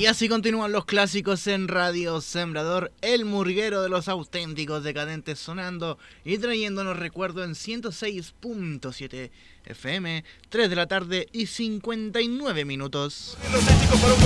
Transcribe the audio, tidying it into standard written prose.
así continúan los clásicos en Radio Sembrador, el murguero de los auténticos decadentes sonando y trayéndonos recuerdo en 106.7 FM, 3 de la tarde y 59 minutos.